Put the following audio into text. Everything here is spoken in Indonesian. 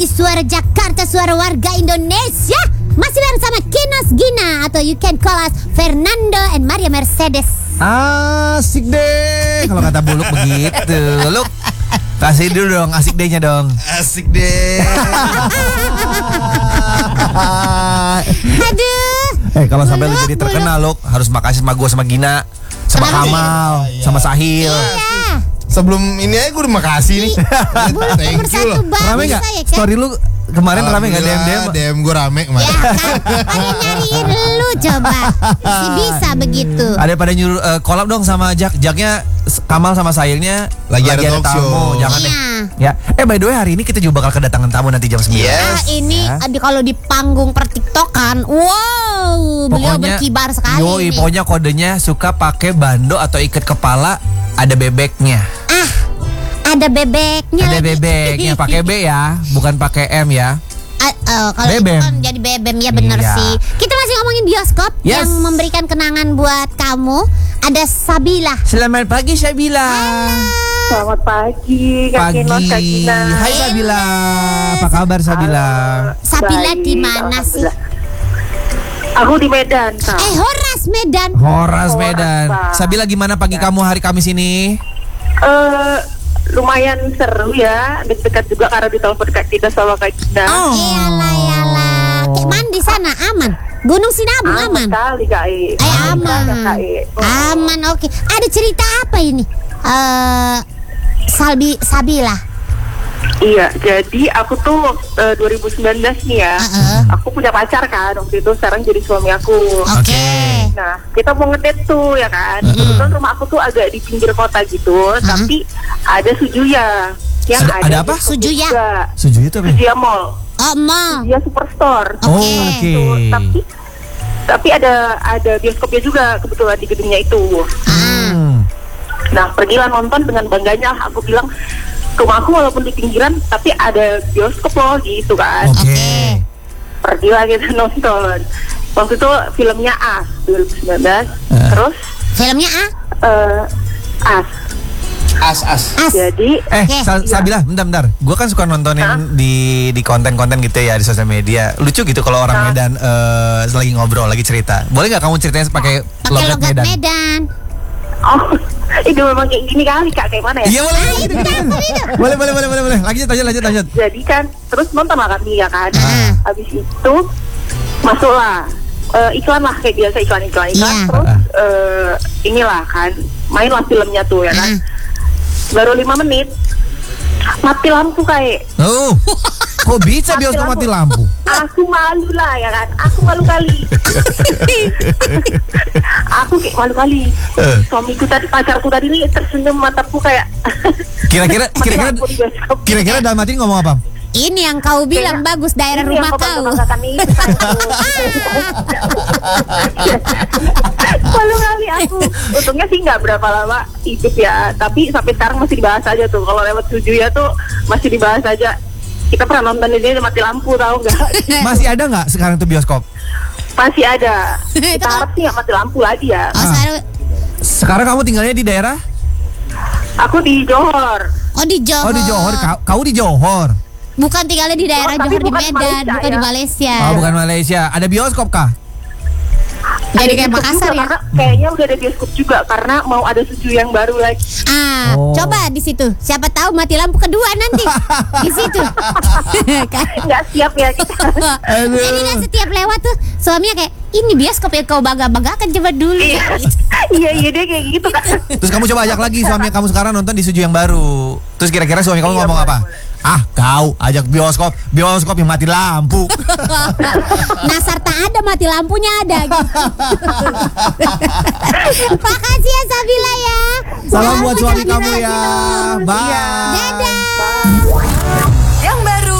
RRI Suara Jakarta, suara warga Indonesia. Masih bersama Kinos Gina, atau you can call us Fernando and Maria Mercedes. Asik deh. Kalau kata Buluk begitu. Luk, kasih dulu dong asik dehnya dong. Asik deh. Aduh. Kalau sampai lu jadi terkenal, Luk, harus makasih sama gue, sama Gina, sama Kamal, sama Sahil. Iya. Sebelum ini aja gue udah makasih nih. Thank you loh. Rame gak? Ya kan? Story lu kemarin rame gak? DM gue rame kemarin. Ya kan, pengen nyariin lu coba. Si bisa begitu. Ada pada nyuruh collab dong sama Jaknya Kamal sama Sahilnya Lagi ada talk show. Jangan deh. Iya. Ya. By the way, hari ini kita juga bakal kedatangan tamu nanti jam 9. Yes. Ini kalau di panggung pertiktokan, wow, beliau berkibar sekali. Yoi, pokoknya kodenya suka pakai bando atau ikat kepala, ada bebeknya. Ada bebeknya. Ada lagi. bebeknya, pakai B ya, bukan pakai M ya. Kalau itu Bebem. kan jadi bebem ya, bener Iya. sih. Kita masih ngomongin bioskop Yes. yang memberikan kenangan buat kamu. Ada Sabila. Selamat pagi Sabila. Selamat pagi, Kak Kinos, Kak Gina. Hai Sabila. Apa kabar Sabila? Sabila Baik, di mana sih? alhamdulillah. Aku di Medan, Kak. Horas Medan. Horas Medan. Pak. Sabila, gimana pagi kamu hari Kamis ini? Lumayan seru ya, dekat juga karena ditelepon Kak Tina sama Kak Gina. Iyalah. Kayak mana di sana? Aman. Gunung Sinabung aman. Sekali, Kak E. Aman. Kak E. Aman, oke. Ada cerita apa ini? Sabila. Iya, jadi aku tuh 2019 nih ya. Aku punya pacar kan waktu itu, sekarang jadi suami aku. Oke. Nah, kita mau ngedate tuh ya kan. Kebetulan rumah aku tuh agak di pinggir kota gitu, tapi ada Sujuya yang Ada apa? bioskopnya Sujuya? juga. Sujuya itu apa? Sujuya Mall, Oh, mall. Sujuya Superstore. Oke. Gitu. Tapi ada bioskopnya juga kebetulan di gedungnya itu. Nah, pergilah nonton dengan bangganya. Aku bilang, rumah aku walaupun di pinggiran tapi ada bioskop loh gitu kan. Oke. Pergilah kita nonton. Waktu itu filmnya As 2019. Terus Filmnya As. As. Jadi Oke. Sabila, bentar. Gue kan suka nontonin di konten-konten gitu ya di sosial media. Lucu gitu kalau orang Medan lagi ngobrol, lagi cerita. Boleh nggak kamu ceritain pakai Pakai logat Medan? Medan. oh, itu memang kayak gini kali Kak, kayak mana ya? Iya boleh. Boleh. Lanjut. Jadi kan terus nonton lah kami ya kan. Habis itu masuklah iklan lah, kayak biasa iklan. Iya. Terus inilah kan mainlah filmnya tuh ya kan. Baru 5 menit mati lampu kayak. Oh, kok bisa bioskop mati lampu? Aku malu lah ya kan. Aku malu kali. Aku kayak malu kali. Suamiku tadi, pacarku tadi nih tersenyum, mataku kayak Kira-kira dalam hati ngomong apa? Ini yang kau bilang bagus daerah ini rumah yang kau. banggakan ini kan. Malu kali aku. Untungnya sih nggak berapa lama hidup ya, tapi sampai sekarang masih dibahas aja tuh. Kalau lewat Sujuya tuh masih dibahas aja. Kita pernah nonton ini mati lampu, tahu nggak? Masih ada nggak sekarang tuh bioskop? Masih ada. Kita harap sih nggak mati lampu lagi ya. Oh, Sekarang kamu tinggalnya di daerah? Aku di Johor. di Johor. Oh di Johor, kau di Johor. Bukan tinggalnya di daerah Tapi Johor di bukan Medan, Malaysia, bukan di ya. Malaysia. Oh bukan Malaysia. Ada bioskop kah? Jadi kayak bioskop Makassar juga, ya. karena kayaknya udah ada bioskop juga karena mau ada Suju yang baru lagi. Oh. Coba di situ. Siapa tahu mati lampu kedua nanti di situ. Kan? Nggak siap ya kita. Jadi dia setiap lewat tuh suaminya kayak, ini bioskop yang kau bangga-banggakan, coba dulu. Iya deh kayak gitu kan. Terus kamu coba ajak lagi suami kamu sekarang nonton di Suju yang baru. Terus kira-kira suami kamu ngomong apa? Kau ajak bioskop yang mati lampu. Nasar tak ada, mati lampunya ada gitu. Makasih ya Sabila ya. Salam buat suami kamu ya. Bye. Dadah.